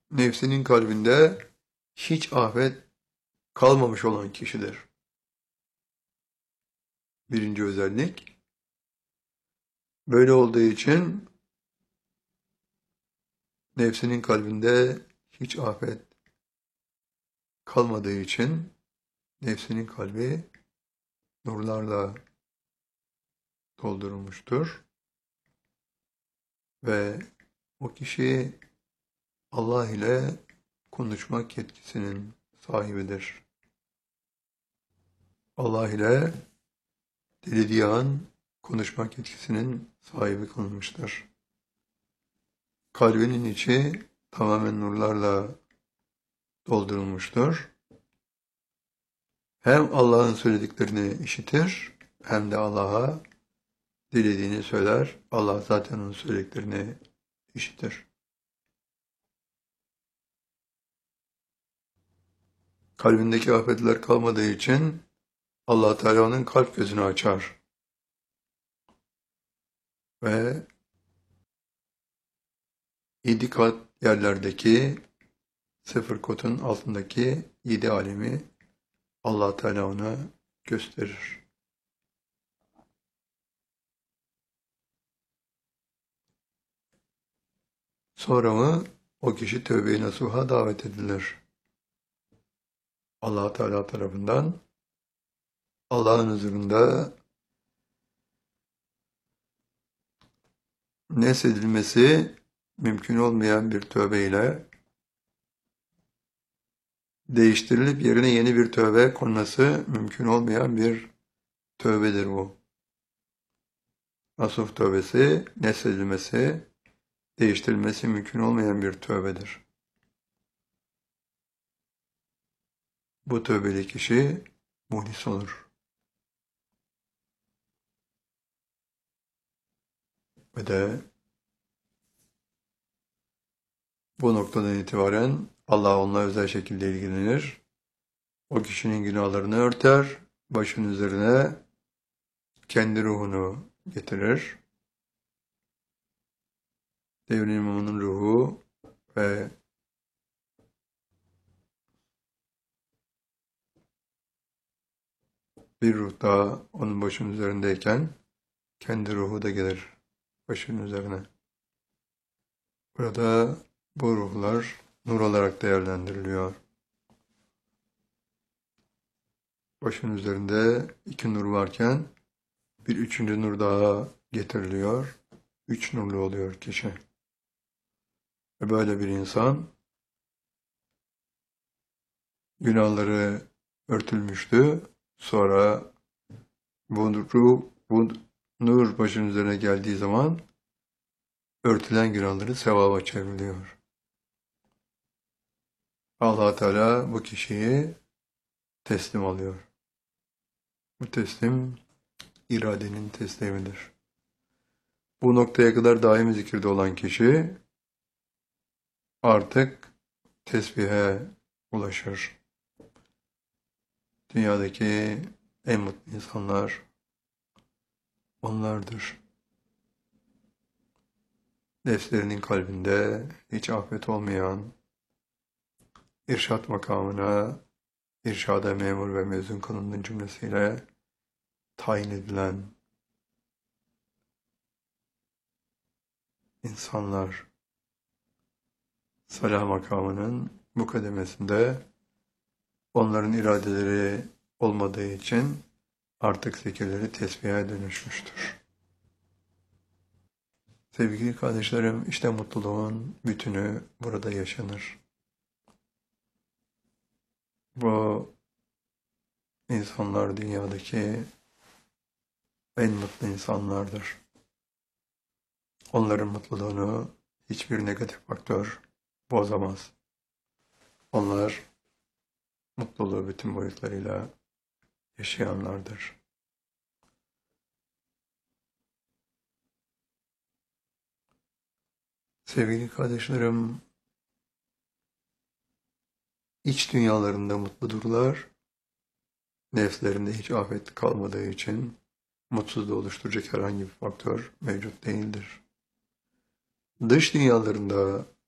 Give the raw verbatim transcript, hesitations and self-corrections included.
nefsinin kalbinde hiç afet kalmamış olan kişidir. Birinci özellik. Böyle olduğu için nefsinin kalbinde hiç afet kalmadığı için nefsinin kalbi nurlarla doldurulmuştur. Ve o kişi Allah ile konuşmak yetkisinin sahibidir. Allah ile dilediği an konuşmak yetkisinin sahibi kılınmıştır. Kalbinin içi tamamen nurlarla doldurulmuştur. Hem Allah'ın söylediklerini işitir, hem de Allah'a dilediğini söyler. Allah zaten onun söylediklerini işitir. Kalbindeki afetler kalmadığı için Allah Teala onun kalp gözünü açar. Ve yedi kat yerlerdeki sıfır kotun altındaki yedi alemi Allah Teala ona gösterir. Sonra mı o kişi tövbe-i nasuha davet edilir. Allah Teala tarafından Allah'ın huzurunda nesedilmesi mümkün olmayan bir tövbe ile değiştirilip yerine yeni bir tövbe konması mümkün olmayan bir tövbedir bu. Nasuh tövbesi, nesedilmesi, değiştirilmesi mümkün olmayan bir tövbedir. Bu tövbeli kişi muhlis olur. Ve de bu noktadan itibaren Allah onunla özel şekilde ilgilenir. O kişinin günahlarını örter, başın üzerine kendi ruhunu getirir. Devrin imamının ruhu ve bir ruh daha onun başının üzerindeyken kendi ruhu da gelir başının üzerine. Burada bu ruhlar nur olarak değerlendiriliyor. Başın üzerinde iki nur varken bir üçüncü nur daha getiriliyor. Üç nurlu oluyor kişi. Ve böyle bir insan günahları örtülmüştü. Sonra bu, ruh, bu nur başın üzerine geldiği zaman örtülen günahları sevaba çevriliyor. Allah Teala bu kişiyi teslim alıyor. Bu teslim iradenin teslimidir. Bu noktaya kadar daimi zikirde olan kişi artık tesbihe ulaşır. Dünyadaki en mutlu insanlar onlardır. Nefslerinin kalbinde hiç afet olmayan, irşat makamına, irşada memur ve mezun kılındığı cümlesiyle tayin edilen insanlar, salah makamının bu kademesinde onların iradeleri olmadığı için artık zikirleri tesbihe dönüşmüştür. Sevgili kardeşlerim, işte mutluluğun bütünü burada yaşanır. Bu insanlar dünyadaki en mutlu insanlardır. Onların mutluluğunu hiçbir negatif faktör bozamaz. Onlar mutluluğu bütün boyutlarıyla yaşayanlardır. Sevgili kardeşlerim, iç dünyalarında mutludurlar, nefslerinde hiç afet kalmadığı için mutsuzluğu oluşturacak herhangi bir faktör mevcut değildir. Dış dünyalarında